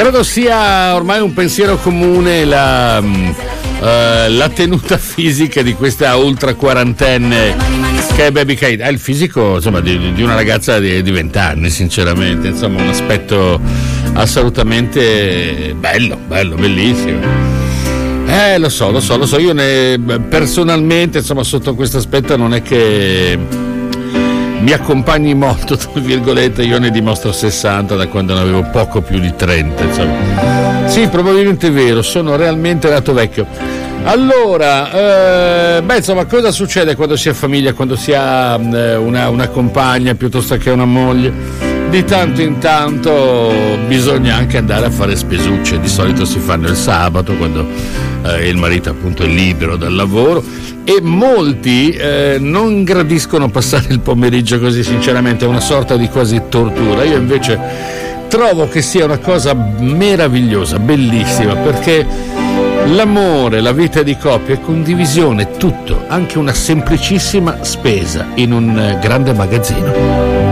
Credo sia ormai un pensiero comune la tenuta fisica di questa ultra quarantenne che è Baby Kate. Ha il fisico, insomma, di una ragazza di 20 anni, sinceramente, insomma, un aspetto assolutamente bello, bellissimo. Lo so, io personalmente, insomma, sotto questo aspetto non è che mi accompagni molto, tra virgolette. Io ne dimostro 60 da quando ne avevo poco più di 30, insomma. Sì, probabilmente è vero, sono realmente nato vecchio. Allora, insomma, cosa succede quando si ha famiglia, quando si ha una compagna piuttosto che una moglie? Di tanto in tanto bisogna anche andare a fare spesucce. Di solito si fanno il sabato, quando il marito appunto è libero dal lavoro, e molti non gradiscono passare il pomeriggio così, sinceramente è una sorta di quasi tortura. Io invece trovo che sia una cosa meravigliosa, bellissima, perché l'amore, la vita di coppia è condivisione, tutto, anche una semplicissima spesa in un grande magazzino.